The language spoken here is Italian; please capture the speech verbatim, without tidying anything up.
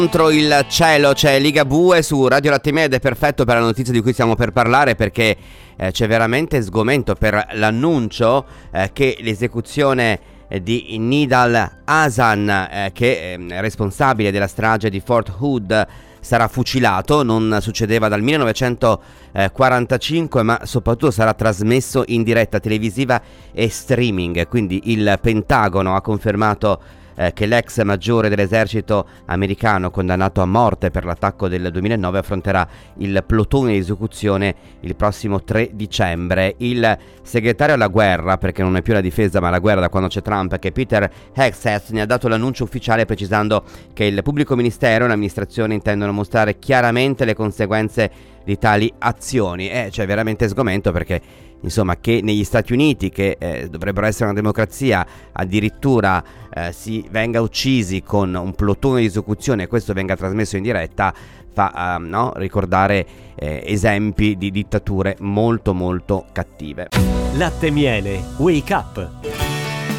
Contro il cielo c'è Ligabue su Radio Latte Media ed è perfetto per la notizia di cui stiamo per parlare, perché eh, c'è veramente sgomento per l'annuncio eh, che l'esecuzione eh, di Nidal Hasan, eh, che è responsabile della strage di Fort Hood, sarà fucilato. Non succedeva dal millenovecentoquarantacinque, ma soprattutto sarà trasmesso in diretta televisiva e streaming. Quindi il Pentagono ha confermato eh, che l'ex maggiore dell'esercito americano, condannato a morte per l'attacco del duemilanove, affronterà il plotone di esecuzione il prossimo tre dicembre. Il segretario alla guerra, perché non è più la difesa ma la guerra da quando c'è Trump, che Peter Hegseth, ne ha dato l'annuncio ufficiale, precisando che il pubblico ministero e l'amministrazione intendono mostrare chiaramente le conseguenze di tali azioni. Eh, c'è veramente sgomento, perché insomma che negli Stati Uniti, che eh, dovrebbero essere una democrazia, addirittura eh, si venga uccisi con un plotone di esecuzione e questo venga trasmesso in diretta, fa uh, no, ricordare eh, esempi di dittature molto molto cattive. Latte Miele Wake Up.